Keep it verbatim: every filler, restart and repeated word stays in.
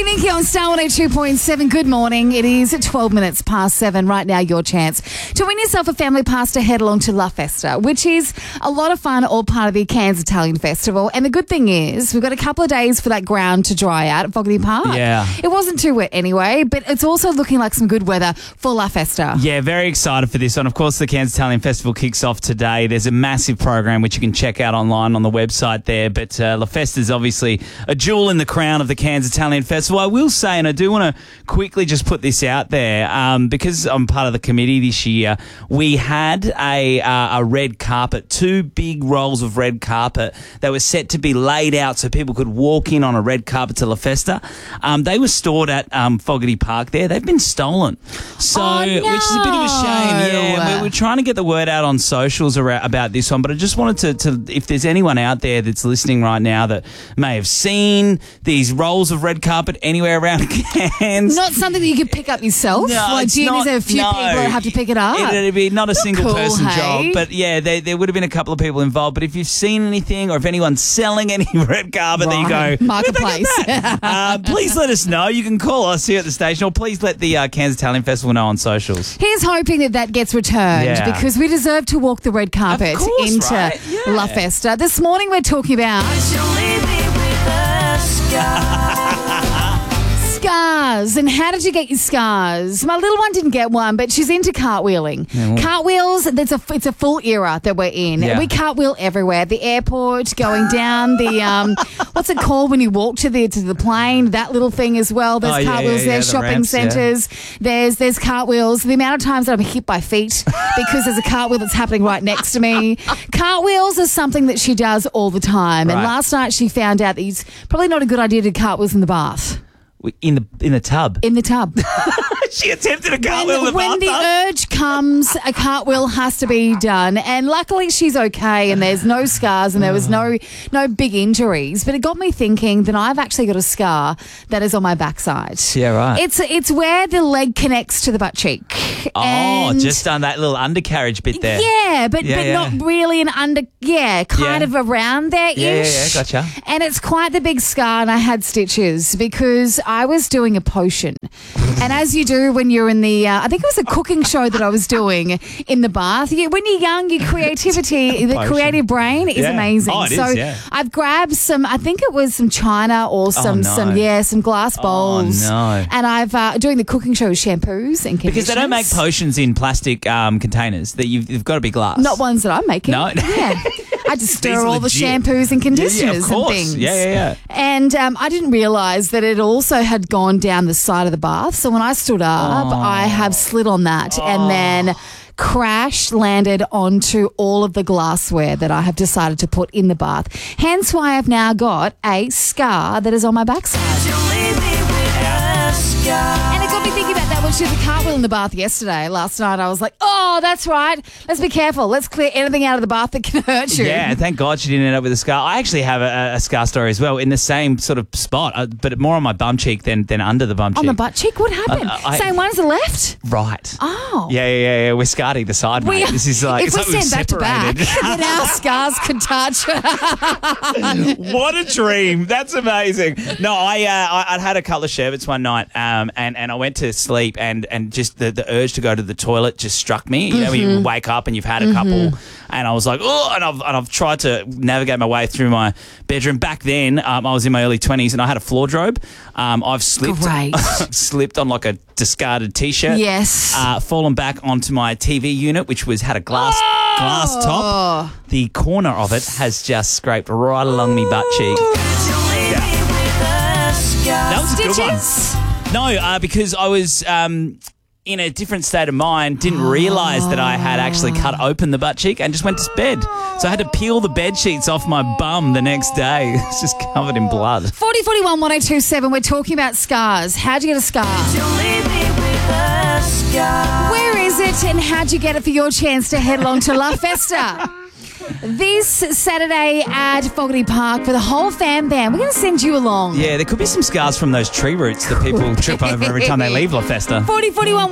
Ellie Nikki on Star one oh two point seven. Good morning. It is twelve minutes past seven. Right now, your chance to win yourself a family pass to head along to La Festa, which is a lot of fun, all part of the Cairns Italian Festival. And the good thing is, we've got a couple of days for that ground to dry out at Fogarty Park. Yeah. It wasn't too wet anyway, but it's also looking like some good weather for La Festa. Yeah, very excited for this one. Of course, the Cairns Italian Festival kicks off today. There's a massive program which you can check out online on the website there. But uh, La Festa is obviously a jewel in the crown of the Cairns Italian Festival. I will say, and I do want to quickly just put this out there, um, because I'm part of the committee this year, we had a, uh, a red carpet, two big rolls of red carpet that were set to be laid out so people could walk in on a red carpet to La Festa. Um, they were stored at um, Fogarty Park there. They've been stolen. So, Oh, no. which is a bit of a shame. Yeah, we we're trying to get the word out on socials around, about this one, but I just wanted to, to, if there's anyone out there that's listening right now that may have seen these rolls of red carpet anywhere around Cairns. Not something that you could pick up yourself? No, like, it's do you not, need a few no. people that have to pick it up? It, it'd be not a Not single cool, person hey? job, but yeah, there, there would have been a couple of people involved. But if you've seen anything, or if anyone's selling any red carpet, Right. there you go. Marketplace. uh, please let us know. You can call us here at the station, or please let the uh, Cairns Italian Festival know on socials. Here's hoping that that gets returned, Yeah. because we deserve to walk the red carpet Of course, into right? Yeah. La Festa. This morning we're talking about scars. And how did you get your scars? My little one didn't get one, but she's into cartwheeling. Yeah, well- Cartwheels, there's a, it's a full era that we're in. Yeah. We cartwheel everywhere. The airport, going down the, um, what's it called when you walk to the to the plane? That little thing as well. There's Oh, yeah, cartwheels yeah, there, yeah, the shopping ramps, yeah. centres. There's there's cartwheels. The amount of times that I'm hit by feet because there's a cartwheel that's happening right next to me. Cartwheels is something that she does all the time. And Right. last night she found out that it's probably not a good idea to do cartwheels in the bath, In the in the tub. in the tub. She attempted a cartwheel in the when the bathtub. urge comes, a cartwheel has to be done. And luckily she's okay and there's no scars and there was no no big injuries. But it got me thinking that I've actually got a scar that is on my backside. Yeah, right. It's it's where the leg connects to the butt cheek. Oh, And- just on that little undercarriage bit there. Yeah, but, Yeah, but yeah. not really an under, yeah, kind Yeah. of around there-ish. Yeah, yeah, yeah, gotcha. And it's quite the big scar, and I had stitches because I was doing a potion. And as you do when you're in the, uh, I think it was a cooking show that I was doing in the bath. You, when you're young, your creativity, the Potion. creative brain is Yeah. amazing. Oh, it is, so yeah. I've grabbed some, I think it was some china or some, no. some yeah, some glass bowls. Oh, no. And I've, uh, doing the cooking show with shampoos and conditioners. Because they don't make potions in plastic um, containers. That you've, you've got to be glass. Not ones that I'm making. No. Yeah. I just These stir are all the legit. shampoos and Yeah, yeah, conditioners of course. and things. Yeah, yeah, yeah. And um, I didn't realise that it also had gone down the side of the bath. So when I stood up, Oh. I have slid on that and then crash landed onto all of the glassware that I have decided to put in the bath. Hence why I've now got a scar that is on my backside. And it got me thinking about that when she did the cartwheel in the bath yesterday. Last night I was like, oh, that's right. Let's be careful. Let's clear anything out of the bath that can hurt you. Yeah, and thank God she didn't end up with a scar. I actually have a, a scar story as well in the same sort of spot, uh, but more on my bum cheek than, than under the bum cheek. On the butt cheek? What happened? Uh, I- Same one as the left? Right. Oh. Yeah, yeah, yeah, yeah. We're scarred either side, mate. We- This is like, if it's we like we've stand back to back, separated. then our scars could touch. What a dream. That's amazing. No, I, uh, I, I'd had a couple of sherbets one night um, and, and I went to sleep and, and just the, the urge to go to the toilet just struck me. You know, when you wake up and you've had a couple and I was like, oh, and I've, and I've tried to navigate my way through my bedroom. Back then, um, I was in my early twenties and I had a floor-drobe. Um, I've slipped, Great. slipped on like a discarded T-shirt. Yes. Uh, fallen back onto my T V unit, which was had a glass glass top. The corner of it has just scraped right along me butt cheek. That was a good one. Stitches? No, uh, because I was um, in a different state of mind, didn't realise that I had actually cut open the butt cheek and just went to bed. So I had to peel the bed sheets off my bum the next day. It's just covered in blood. forty forty-one one oh two seven, we're talking about scars. How'd you get a scar? Where is it and how'd you get it for your chance to head along to La Festa? This Saturday at Fogarty Park for the whole fam band. We're going to send you along. Yeah, there could be some scars from those tree roots that people trip over every time they leave La Festa. forty forty-one